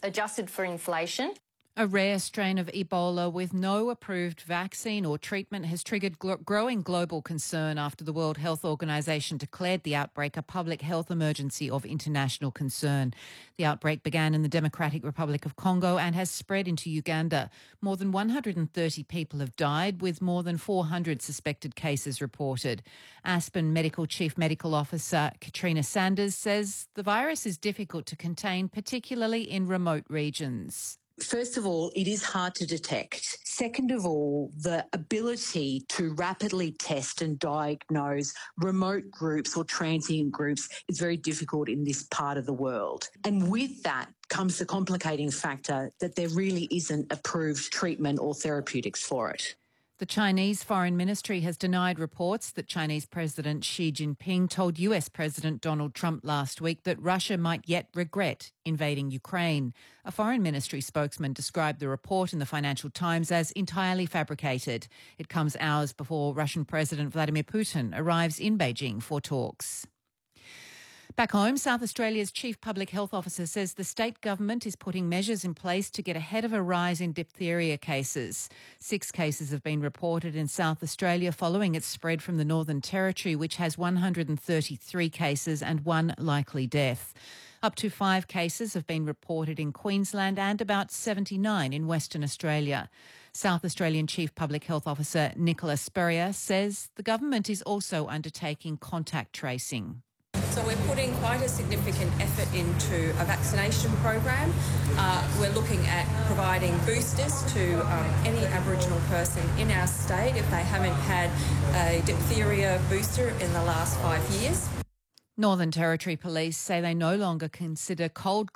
adjusted for inflation. A rare strain of Ebola with no approved vaccine or treatment has triggered growing global concern after the World Health Organization declared the outbreak a public health emergency of international concern. The outbreak began in the Democratic Republic of Congo and has spread into Uganda. More than 130 people have died, with more than 400 suspected cases reported. Aspen Medical Chief Medical Officer Katrina Sanders says the virus is difficult to contain, particularly in remote regions. First of all, it is hard to detect. Second of all, the ability to rapidly test and diagnose remote groups or transient groups is very difficult in this part of the world. And with that comes the complicating factor that there really isn't approved treatment or therapeutics for it. The Chinese Foreign Ministry has denied reports that Chinese President Xi Jinping told US President Donald Trump last week that Russia might yet regret invading Ukraine. A Foreign Ministry spokesman described the report in the Financial Times as entirely fabricated. It comes hours before Russian President Vladimir Putin arrives in Beijing for talks. Back home, South Australia's Chief Public Health Officer says the state government is putting measures in place to get ahead of a rise in diphtheria cases. 6 cases have been reported in South Australia following its spread from the Northern Territory, which has 133 cases and 1 likely death. Up to 5 cases have been reported in Queensland and about 79 in Western Australia. South Australian Chief Public Health Officer Nicola Spurrier says the government is also undertaking contact tracing. So we're putting quite a significant effort into a vaccination program. We're looking at providing boosters to any Aboriginal person in our state if they haven't had a diphtheria booster in the last 5 years. Northern Territory Police say they no longer consider cold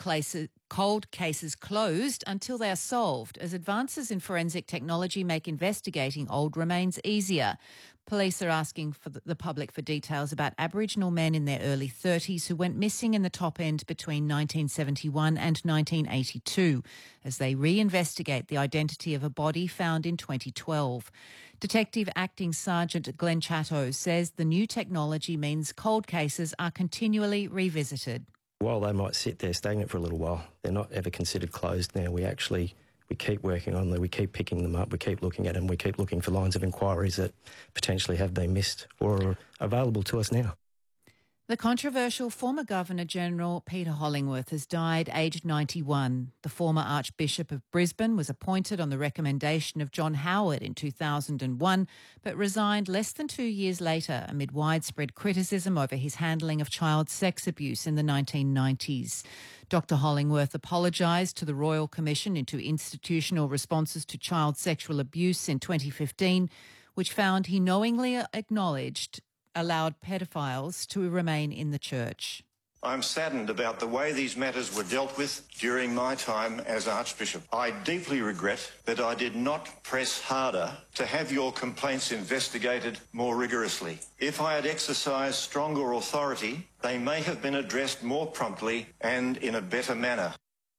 cases closed until they are solved, as advances in forensic technology make investigating old remains easier. Police are asking for the public for details about Aboriginal men in their early 30s who went missing in the top end between 1971 and 1982 as they reinvestigate the identity of a body found in 2012. Detective Acting Sergeant Glenn Chatto says the new technology means cold cases are continually revisited. While they might sit there stagnant for a little while, they're not ever considered closed now. We keep working on them, we keep picking them up, we keep looking at them, we keep looking for lines of inquiries that potentially have been missed or are available to us now. The controversial former Governor-General Peter Hollingworth has died aged 91. The former Archbishop of Brisbane was appointed on the recommendation of John Howard in 2001, but resigned less than 2 years later amid widespread criticism over his handling of child sex abuse in the 1990s. Dr Hollingworth apologised to the Royal Commission into Institutional Responses to Child Sexual Abuse in 2015, which found he knowingly allowed pedophiles to remain in the church. I'm saddened about the way these matters were dealt with during my time as Archbishop. I deeply regret that I did not press harder to have your complaints investigated more rigorously. If I had exercised stronger authority, they may have been addressed more promptly and in a better manner.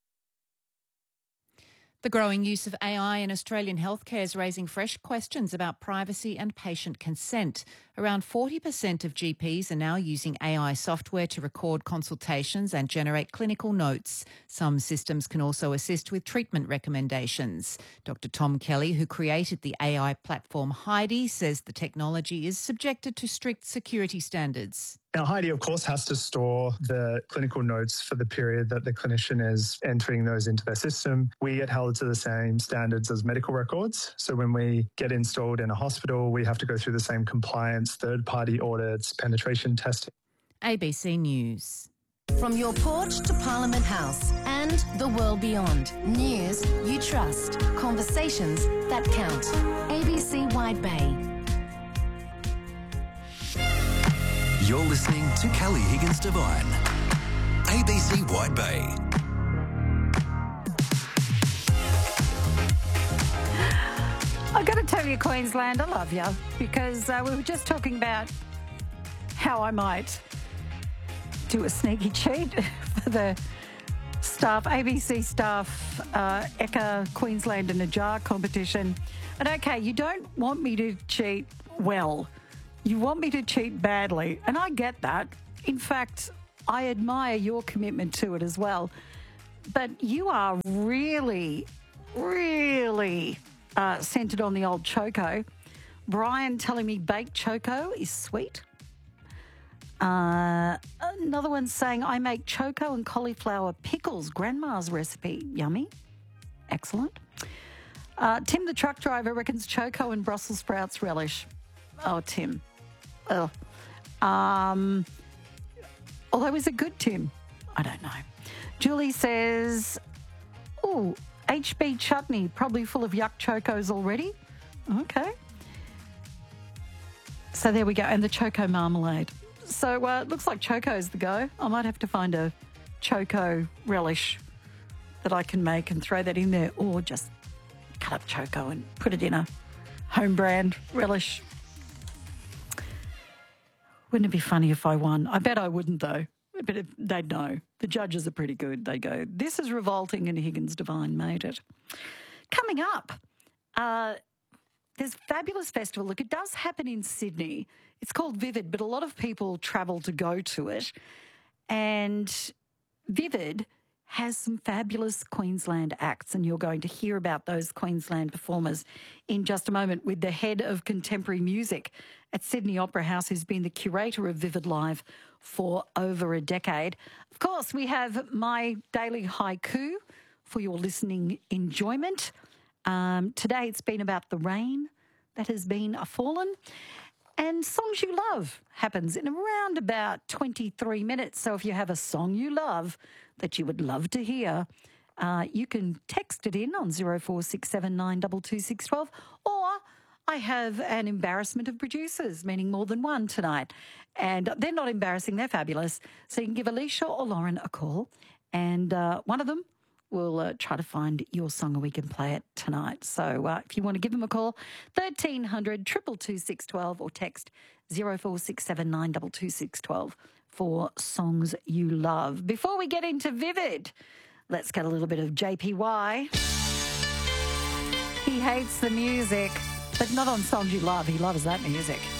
The growing use of AI in Australian healthcare is raising fresh questions about privacy and patient consent. Around 40% of GPs are now using AI software to record consultations and generate clinical notes. Some systems can also assist with treatment recommendations. Dr Tom Kelly, who created the AI platform Heidi, says the technology is subjected to strict security standards. Now, Heidi, of course, has to store the clinical notes for the period that the clinician is entering those into their system. We get held to the same standards as medical records. So when we get installed in a hospital, we have to go through the same compliance, third-party audits, penetration testing. ABC News. From your porch to Parliament House and the world beyond. News you trust. Conversations that count. ABC Wide Bay. You're listening to Kelly Higgins Devine, ABC Wide Bay. I've got to tell you, Queensland, I love you, because we were just talking about how I might do a sneaky cheat for the staff, ABC staff, Ekka Queensland in a Jar competition. And okay, you don't want me to cheat well. You want me to cheat badly, and I get that. In fact, I admire your commitment to it as well. But you are really, really centred on the old choco. Brian telling me baked choco is sweet. Another one saying, I make choco and cauliflower pickles, grandma's recipe. Yummy. Excellent. Tim, the truck driver, reckons choco and Brussels sprouts relish. Oh, Tim. Oh. Although is it good, Tim? I don't know. Julie says, oh, HB chutney, probably full of yuck chocos already. Okay. So there we go. And the choco marmalade. So it looks like choco's the go. I might have to find a choco relish that I can make and throw that in there, or just cut up choco and put it in a home brand relish. Wouldn't it be funny if I won? I bet I wouldn't, though. But they'd know. The judges are pretty good. They go, this is revolting, and Higgins Devine made it. Coming up, there's a fabulous festival. Look, it does happen in Sydney. It's called Vivid, but a lot of people travel to go to it. And Vivid has some fabulous Queensland acts, and you're going to hear about those Queensland performers in just a moment with the head of contemporary music at Sydney Opera House, who's been the curator of Vivid Live for over a decade. Of course, we have my daily haiku for your listening enjoyment. Today it's been about the rain that has been fallen. And Songs You Love happens in around about 23 minutes. So if you have a song you love that you would love to hear, you can text it in on 0467 22612, or I have an embarrassment of producers, meaning more than one tonight. And they're not embarrassing, they're fabulous. So you can give Alicia or Lauren a call, and one of them will try to find your song and we can play it tonight. So if you want to give them a call, 1300 222 612, or text 0467 22612 for Songs You Love. Before we get into Vivid, let's get a little bit of JPY. He hates the music, but not on Songs You Love. He loves that music.